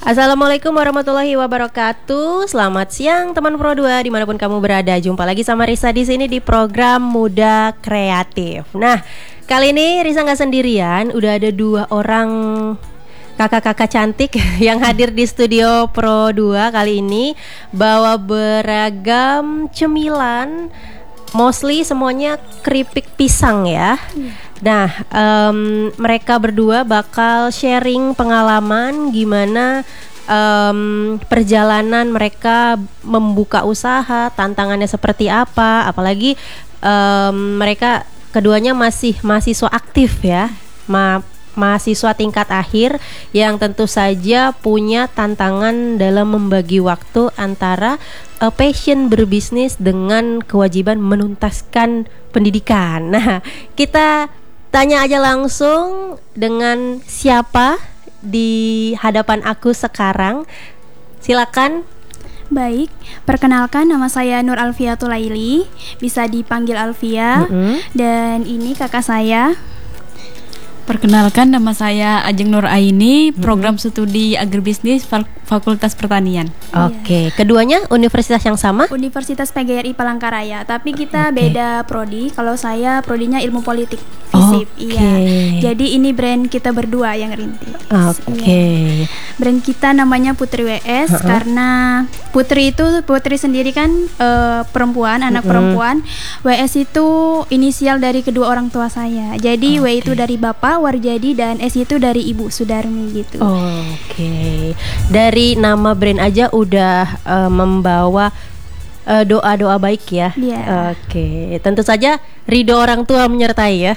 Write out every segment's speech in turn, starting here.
Assalamualaikum warahmatullahi wabarakatuh. Selamat siang teman Pro 2 dimanapun kamu berada. Jumpa lagi sama Risa di sini di program Muda Kreatif. Nah, kali ini Risa nggak sendirian. Udah ada 2 orang kakak-kakak cantik yang hadir di studio Pro 2 kali ini. Bawa beragam cemilan. Mostly semuanya keripik pisang ya. Nah, mereka berdua bakal sharing pengalaman gimana perjalanan mereka membuka usaha, tantangannya seperti apa. Apalagi mereka keduanya masih mahasiswa aktif ya, mahasiswa tingkat akhir yang tentu saja punya tantangan dalam membagi waktu antara passion berbisnis dengan kewajiban menuntaskan pendidikan. Nah, kita tanya aja langsung dengan siapa di hadapan aku sekarang. Silakan. Baik, perkenalkan nama saya Nur Alfiatul Laili, bisa dipanggil Alfia. Dan ini kakak saya. Perkenalkan, nama saya Ajeng Nur Aini, program studi agribisnis Fakultas Pertanian. Oke, keduanya universitas yang sama? Universitas PGRI Palangkaraya, tapi kita beda prodi. Kalau saya prodinya ilmu politik, FISIP. Iya. Jadi ini brand kita berdua yang rintis. Iya. Brand kita namanya Putri WS karena Putri sendiri kan perempuan, anak perempuan. WS itu inisial dari kedua orang tua saya. Jadi W itu dari bapak Warjadi dan S itu dari ibu Sudarmi gitu. Dari nama brand aja udah membawa doa-doa baik ya. Tentu saja ridho orang tua menyertai ya.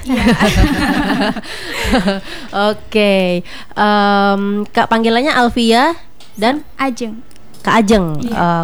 Kak panggilannya Alfia dan Ajeng. Kak Ajeng.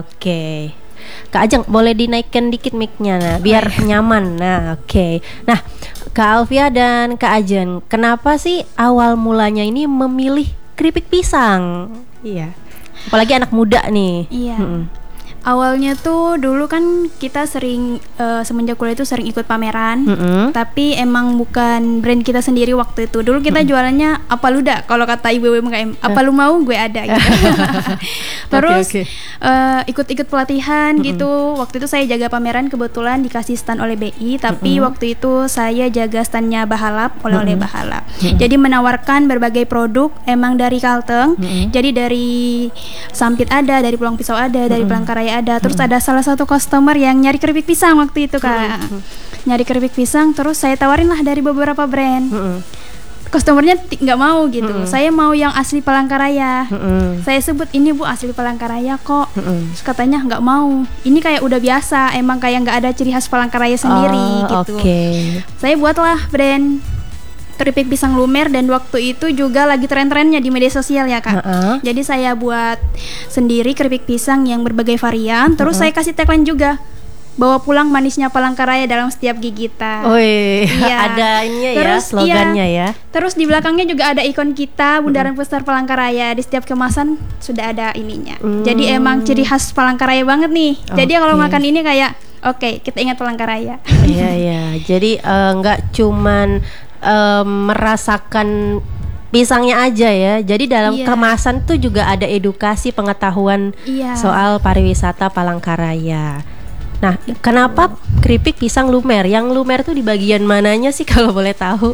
Kak Ajeng boleh dinaikkan dikit mic-nya biar nyaman. Nah, Kak Alfia dan Kak Ajeng, kenapa sih awal mulanya ini memilih keripik pisang? Iya. Apalagi anak muda nih. Iya. Awalnya tuh dulu kan kita sering semenjak kuliah itu sering ikut pameran, tapi emang bukan brand kita sendiri waktu itu. Dulu kita jualannya apa luda, kalau kata ibu UMKM, apa lu mau gue ada gitu. Terus ikut-ikut pelatihan gitu. Waktu itu saya jaga pameran, kebetulan dikasih stand oleh BI, tapi waktu itu saya jaga standnya Bahalap oleh Bahalap. Jadi menawarkan berbagai produk emang dari Kalteng. Jadi dari Sampit ada, dari Pulang Pisau ada, dari Palangkaraya ada. Terus ada salah satu customer yang nyari keripik pisang waktu itu Kak. Nyari keripik pisang, terus saya tawarin lah dari beberapa brand. Customernya nggak mau gitu. Saya mau yang asli Palangkaraya. Saya sebut ini Bu asli Palangkaraya kok. Terus katanya nggak mau. Ini kayak udah biasa, emang kayak nggak ada ciri khas Palangkaraya sendiri gitu. Saya buatlah brand keripik pisang lumer, dan waktu itu juga lagi tren-trennya di media sosial ya Kak. Jadi saya buat sendiri keripik pisang yang berbagai varian. Terus saya kasih tagline juga, bawa pulang manisnya Palangkaraya dalam setiap gigitan. Ada ininya terus, ya, slogannya ya. Terus di belakangnya juga ada ikon kita, Bundaran Pusat Palangkaraya. Di setiap kemasan sudah ada ininya. Jadi emang ciri khas Palangkaraya banget nih. Jadi kalau makan ini kayak kita ingat Palangkaraya. Iya. Jadi nggak cuman merasakan pisangnya aja ya. Jadi dalam kemasan tuh juga ada edukasi pengetahuan soal pariwisata Palangkaraya. Nah, kenapa keripik pisang lumer? Yang lumer tuh di bagian mananya sih kalau boleh tahu?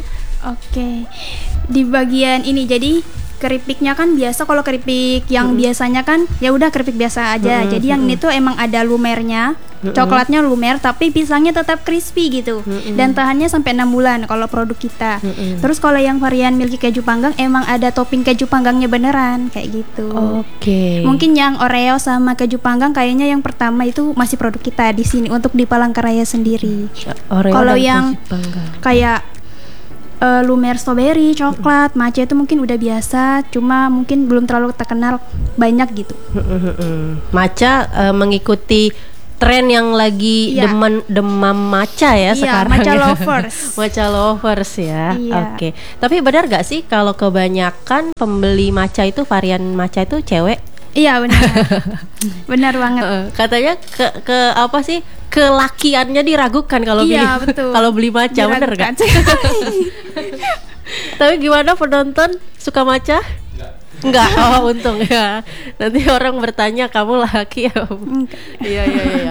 Di bagian ini. Jadi keripiknya kan biasa, kalau keripik yang biasanya kan ya udah keripik biasa aja. Jadi yang ini tuh emang ada lumernya, coklatnya lumer, tapi pisangnya tetap crispy gitu. Dan tahannya sampai 6 bulan kalau produk kita. Terus kalau yang varian milky keju panggang emang ada topping keju panggangnya beneran kayak gitu. Mungkin yang Oreo sama keju panggang kayaknya yang pertama itu masih produk kita di sini untuk di Palangkaraya sendiri. Kalau yang kayak lumer strawberry, coklat, matcha itu mungkin udah biasa, cuma mungkin belum terlalu terkenal banyak gitu. Matcha mengikuti tren yang lagi demam matcha ya sekarang. Matcha lovers. Matcha lovers ya. Tapi benar gak sih kalau kebanyakan pembeli matcha itu, varian matcha itu cewek? Iya benar. Benar banget. Katanya ke apa sih, kelakiannya diragukan kalau kalau beli matcha, bener gak? Tapi gimana penonton, suka matcha? Enggak, untung ya. Nanti orang bertanya kamu laki ya. Iya.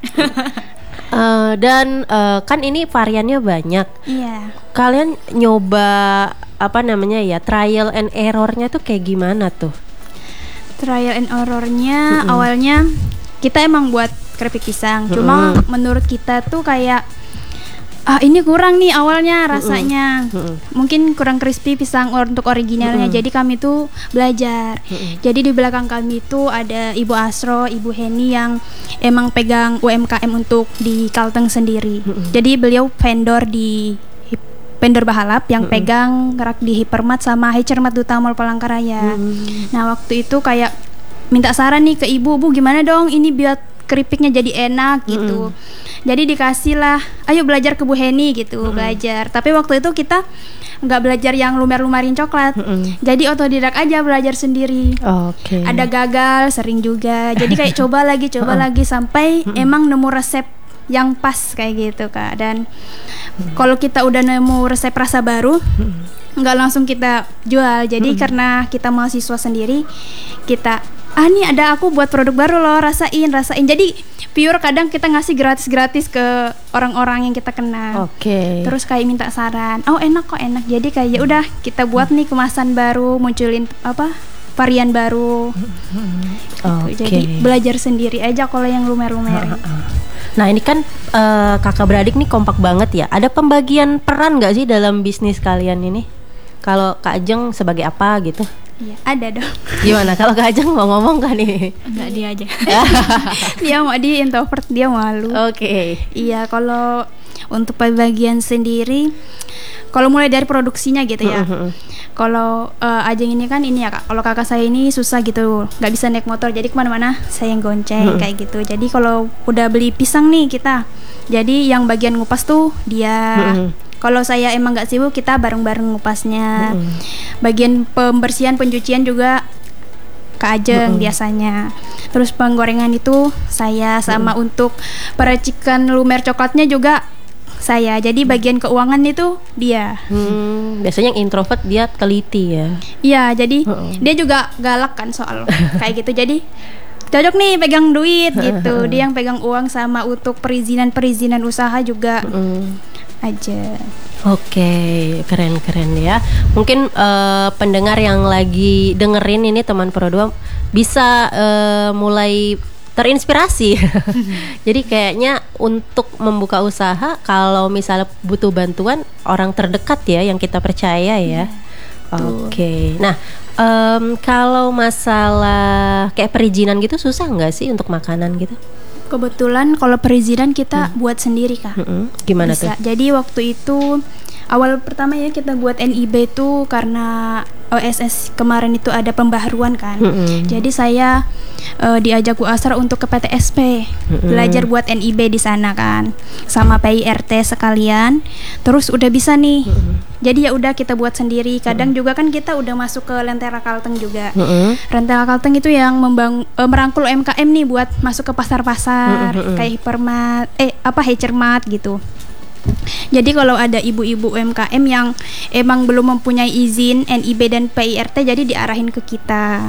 Dan kan ini variannya banyak. Iya. Kalian nyoba apa namanya ya, trial and errornya tuh kayak gimana tuh? Trial and errornya awalnya kita emang buat keripik pisang. Cuma menurut kita tuh kayak ini kurang nih awalnya rasanya. Mungkin kurang crispy pisang untuk originalnya. Jadi kami tuh belajar. Jadi di belakang kami tuh ada Ibu Asro, Ibu Heni yang emang pegang UMKM untuk di Kalteng sendiri. Jadi beliau vendor Bahalap yang pegang rak di Hypermart sama Hypermart Duta Mall Palangkaraya. Nah waktu itu kayak minta saran nih ke ibu, Bu gimana dong ini biar keripiknya jadi enak gitu. Jadi dikasih lah, ayo belajar ke Bu Heni gitu, belajar. Tapi waktu itu kita nggak belajar yang lumer-lumerin coklat. Jadi otodidak aja belajar sendiri. Oke. Ada gagal, sering juga. Jadi kayak coba lagi sampai emang nemu resep yang pas kayak gitu Kak. Dan kalau kita udah nemu resep rasa baru, nggak langsung kita jual. Jadi karena kita mahasiswa sendiri, kita nih ada aku buat produk baru loh, rasain. Jadi pure kadang kita ngasih gratis ke orang-orang yang kita kenal. Oke. Terus kayak minta saran, enak kok enak. Jadi kayak ya udah kita buat nih kemasan baru, munculin varian baru. Gitu. Jadi belajar sendiri aja kalau yang lumer-lumer. Nah ini kan kakak beradik nih kompak banget ya. Ada pembagian peran nggak sih dalam bisnis kalian ini? Kalau Kak Ajeng sebagai apa gitu? Iya, ada dong. Gimana kalau Kak Ajeng mau ngomong kan nih? Enggak, dia aja. Dia introvert, dia malu. Oke. Iya, kalau untuk pembagian sendiri, kalau mulai dari produksinya gitu ya. Kalau Ajeng ini kan ini ya Kak, kalau kakak saya ini susah gitu, nggak bisa naik motor, jadi kemana-mana saya yang gonceng kayak gitu. Jadi kalau udah beli pisang nih kita, jadi yang bagian ngupas tuh dia. Kalau saya emang nggak sibuk, kita bareng-bareng ngupasnya. Bagian pembersihan, pencucian juga Kak Ajeng biasanya. Terus penggorengan itu saya, sama untuk peracikan lumer coklatnya juga saya. Jadi bagian keuangan itu dia. Biasanya yang introvert dia teliti ya. Iya, jadi dia juga galak kan soal kayak gitu. Jadi cocok nih pegang duit gitu. Dia yang pegang uang, sama untuk perizinan usaha juga aja. Oke, keren ya. Mungkin pendengar yang lagi dengerin ini teman Pro 2 bisa mulai terinspirasi. Jadi kayaknya untuk membuka usaha, kalau misalnya butuh bantuan orang terdekat ya yang kita percaya ya. Oke. Nah, kalau masalah kayak perizinan gitu susah nggak sih untuk makanan gitu? Kebetulan kalau perizinan kita buat sendiri Kak. Gimana bisa. tuh? Jadi waktu itu awal pertama ya kita buat NIB itu karena OSS kemarin itu ada pembaharuan kan. Jadi saya diajak Bu Asra untuk ke PTSP belajar buat NIB di sana kan, sama PIRT sekalian. Terus udah bisa nih. Jadi ya udah kita buat sendiri. Kadang juga kan kita udah masuk ke Lentera Kalteng juga. Lentera Kalteng itu yang merangkul UMKM nih buat masuk ke pasar-pasar kayak Hypermart gitu. Jadi kalau ada ibu-ibu UMKM yang emang belum mempunyai izin NIB dan PIRT, jadi diarahin ke kita.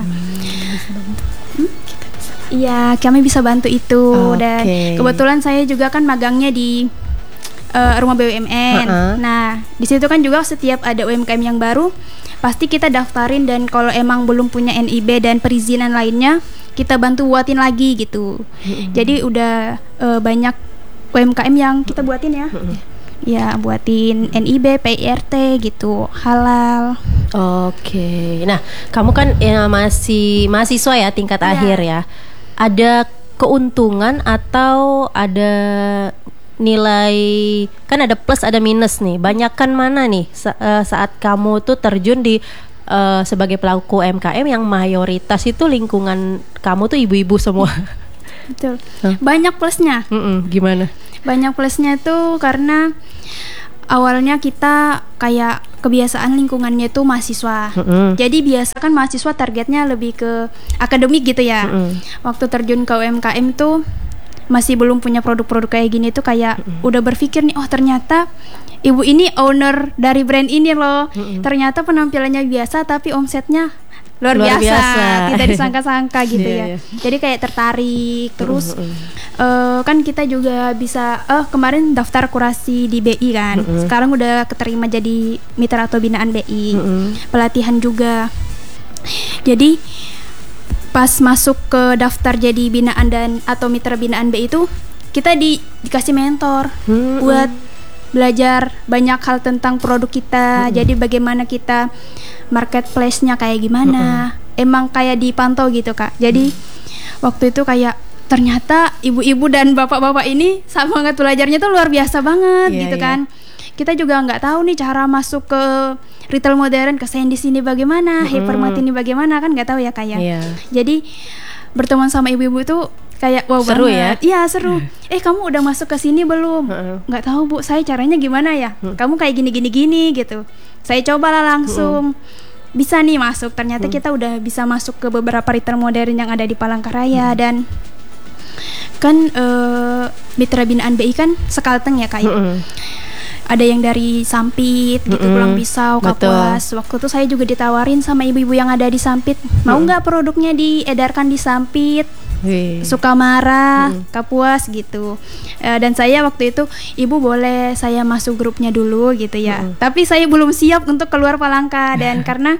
Iya, kami bisa bantu itu. Dan kebetulan saya juga kan magangnya di rumah BUMN. Nah, di situ kan juga setiap ada UMKM yang baru, pasti kita daftarin, dan kalau emang belum punya NIB dan perizinan lainnya, kita bantu buatin lagi gitu. Jadi udah banyak UMKM yang kita buatin ya. Ya, buatin NIB, PIRT gitu, halal. Oke. Nah, kamu kan masih mahasiswa ya, tingkat akhir ya. Ada keuntungan atau ada nilai, kan ada plus ada minus nih. Banyakan mana nih saat kamu tuh terjun di sebagai pelaku UMKM yang mayoritas itu lingkungan kamu tuh ibu-ibu semua? Betul. Banyak plusnya. Gimana? Banyak plusnya tuh karena awalnya kita kayak kebiasaan lingkungannya tuh mahasiswa. Jadi biasa kan mahasiswa targetnya lebih ke akademik gitu ya. Waktu terjun ke UMKM tuh masih belum punya produk-produk kayak gini tuh kayak udah berpikir nih, oh ternyata ibu ini owner dari brand ini loh. Ternyata penampilannya biasa tapi omsetnya luar Luar biasa, biasa. tidak disangka-sangka gitu Iya, ya. Jadi kayak tertarik terus kan kita juga bisa kemarin daftar kurasi di BI kan. Sekarang udah keterima jadi mitra atau binaan BI. Pelatihan juga. Jadi pas masuk ke daftar jadi binaan dan atau mitra binaan BI itu kita dikasih mentor buat belajar banyak hal tentang produk kita. Jadi bagaimana kita marketplace-nya kayak gimana. Emang kayak dipantau gitu, Kak. Jadi waktu itu kayak ternyata ibu-ibu dan bapak-bapak ini semangat belajarnya tuh luar biasa banget gitu kan. Kita juga nggak tahu nih cara masuk ke retail modern, ke Sandys ini bagaimana, Hypermart ini bagaimana, kan nggak tahu ya, Kak ya. Jadi berteman sama ibu-ibu itu kayak wow seru banget. Iya, seru. Kamu udah masuk ke sini belum? Nggak tahu, Bu. Saya caranya gimana ya? Kamu kayak gini gitu. Saya cobalah langsung. Bisa nih masuk. Ternyata kita udah bisa masuk ke beberapa retail modern yang ada di Palangkaraya dan kan mitra binaan BI kan sekalteng ya, Kak ya. Ada yang dari Sampit gitu, Pulang Pisau, Kapuas. Waktu itu saya juga ditawarin sama ibu-ibu yang ada di Sampit, mau nggak produknya diedarkan di Sampit, Sukamara, Kapuas gitu. Dan saya waktu itu, ibu boleh saya masuk grupnya dulu gitu ya. Tapi saya belum siap untuk keluar Palangka dan karena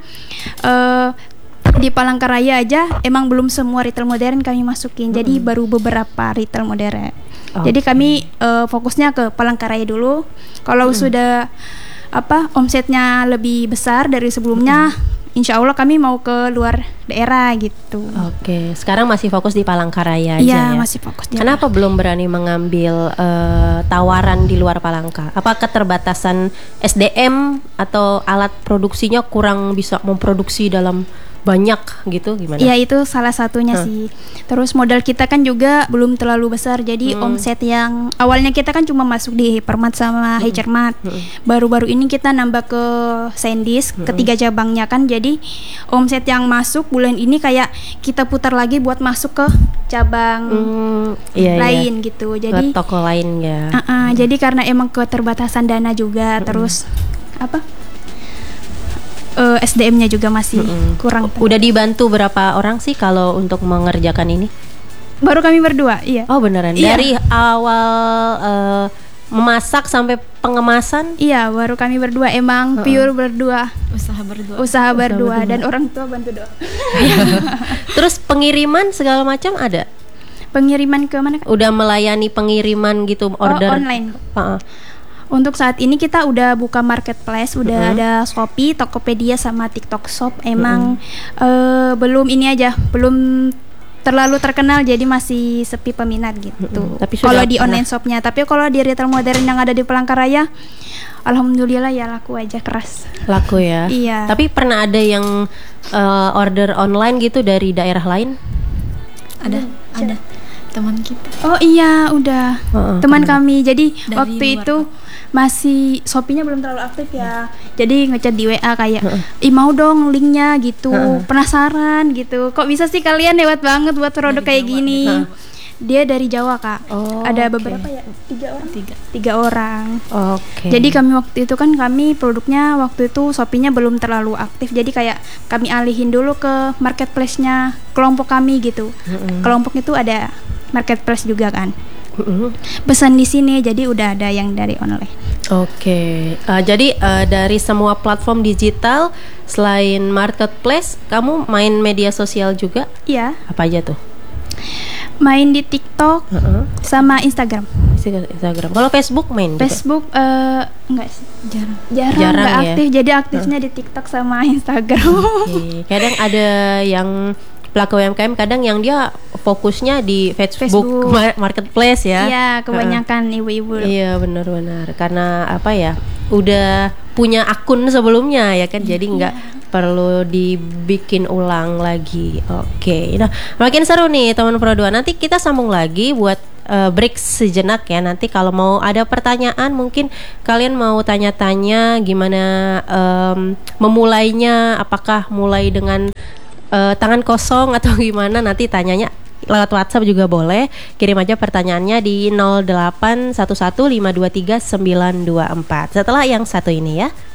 di Palangkaraya aja emang belum semua retail modern kami masukin. Jadi baru beberapa retail modern. Jadi kami fokusnya ke Palangkaraya dulu. Kalau sudah omsetnya lebih besar dari sebelumnya, insya Allah kami mau ke luar daerah gitu. Oke, sekarang masih fokus di Palangkaraya aja ya? ya? Masih fokus di Kenapa belum berani mengambil tawaran di luar Palangka? Apa keterbatasan SDM atau alat produksinya kurang bisa memproduksi dalam banyak gitu, gimana? Ya itu salah satunya sih. Terus modal kita kan juga belum terlalu besar. Jadi omset yang awalnya kita kan cuma masuk di Hypermart sama Hypermart. Baru-baru ini kita nambah ke Sandys, ketiga cabangnya kan. Jadi omset yang masuk bulan ini kayak kita putar lagi buat masuk ke cabang lain gitu. Jadi ke toko lain ya. Jadi karena emang keterbatasan dana juga, terus SDM-nya juga masih kurang. Udah dibantu berapa orang sih kalau untuk mengerjakan ini? Baru kami berdua, iya. Oh beneran? Iya. Dari awal memasak sampai pengemasan? Iya, baru kami berdua. Emang pure berdua. Usaha berdua dan orang tua bantu doa. Terus pengiriman segala macam ada? Pengiriman ke mana? Udah melayani pengiriman gitu, order online. Untuk saat ini kita udah buka marketplace, udah ada Shopee, Tokopedia sama TikTok Shop. Emang belum ini aja, belum terlalu terkenal jadi masih sepi peminat gitu. Tapi kalau di online shopnya, tapi kalau di retail modern yang ada di Palangkaraya, alhamdulillah ya laku aja, keras. Laku ya. Iya. Tapi pernah ada yang order online gitu dari daerah lain? Ada teman kita. Oh iya, udah teman kami. Jadi dari waktu luar, itu masih Shopee-nya belum terlalu aktif ya. Jadi ngechat di WA kayak, mau dong linknya gitu. Penasaran gitu. Kok bisa sih kalian hebat banget buat produk dari kayak Jawa, gini. Dia dari Jawa, Kak. Ada beberapa ya, 3 orang. 3 orang. Jadi kami waktu itu kan produknya waktu itu Shopee-nya belum terlalu aktif. Jadi kayak kami alihin dulu ke marketplace-nya kelompok kami gitu. Kelompok itu ada marketplace juga kan. Pesan di sini, jadi udah ada yang dari online. Jadi dari semua platform digital selain marketplace, kamu main media sosial juga? Iya. Apa aja tuh? Main di TikTok sama Instagram. Kalau Facebook main juga? Facebook enggak sih. Jarang enggak ya? aktif. Jadi aktifnya di TikTok sama Instagram. Kadang ada yang pelaku UMKM kadang yang dia fokusnya di Facebook. Marketplace ya. Iya, kebanyakan ibu-ibu. Iya, benar-benar. Karena apa ya? Udah punya akun sebelumnya ya kan. Jadi nggak perlu dibikin ulang lagi. Nah, makin seru nih teman Pro 2. Nanti kita sambung lagi buat break sejenak ya. Nanti kalau mau ada pertanyaan, mungkin kalian mau tanya-tanya gimana memulainya, apakah mulai dengan tangan kosong atau gimana, nanti tanyanya lewat WhatsApp juga boleh. Kirim aja pertanyaannya di 0811523924 setelah yang satu ini ya.